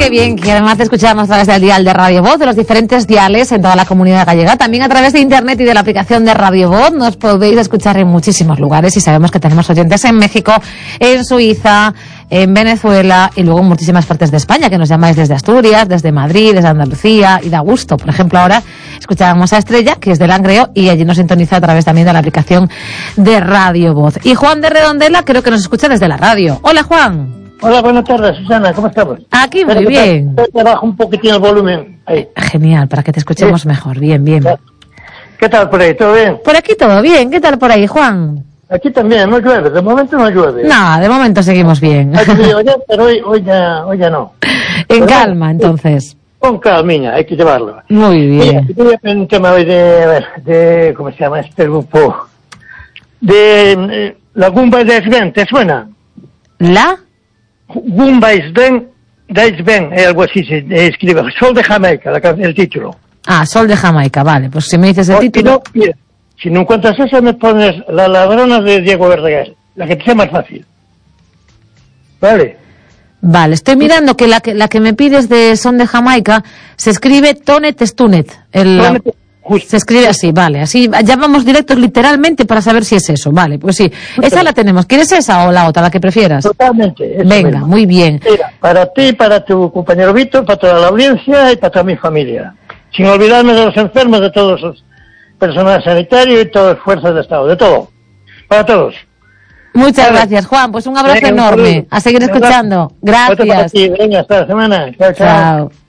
qué bien, que además te escuchamos a través del dial de Radio Voz, de los diferentes diales en toda la comunidad gallega, también a través de internet y de la aplicación de Radio Voz. Nos podéis escuchar en muchísimos lugares y sabemos que tenemos oyentes en México, en Suiza, en Venezuela y luego en muchísimas partes de España, que nos llamáis desde Asturias, desde Madrid, desde Andalucía, y da gusto. Por ejemplo, ahora escuchábamos a Estrella, que es de Langreo, y allí nos sintoniza a través también de la aplicación de Radio Voz. Y Juan de Redondela creo que nos escucha desde la radio. Hola, Juan. Hola, buenas tardes, Susana, ¿cómo estamos? Aquí muy bien. Te bajo un poquitín el volumen. Ahí. Genial, para que te escuchemos mejor. Bien, bien. ¿Qué tal por ahí? ¿Todo bien? Por aquí todo bien. ¿Qué tal por ahí, Juan? Aquí también, no llueve, de momento no llueve. No, de momento seguimos bien. Pero hoy ya no. En calma, entonces. Con calmiña, hay que llevarlo. Muy bien. Mira, voy a poner un tema hoy de ¿cómo se llama este grupo? La Gumba Days Ben, ¿te suena? ¿La? Gumba Days Ben, algo así se escribe. Sol de Jamaica, el título. Ah, Sol de Jamaica, vale. Pues si me dices el título... Mira, si no encuentras eso, me pones La ladrona de Diego Verdaguer, la que te sea más fácil. ¿Vale? Vale, estoy mirando que la que me pides de Son de Jamaica se escribe Tonet Stunet. Se escribe así, vale. Así ya vamos directos literalmente para saber si es eso. Vale, pues sí. Esa la tenemos. ¿Quieres esa o la otra, la que prefieras? Totalmente. Venga, mismo. muy bien. Mira, para ti, para tu compañero Víctor, para toda la audiencia y para toda mi familia. Sin olvidarme de los enfermos, de todos los personal sanitario y todas las fuerzas de Estado, de todo. Para todos. Muchas gracias, Juan. Pues un abrazo enorme. A seguir escuchando. Gracias. Venga, hasta la semana. Chao, chao. Chao.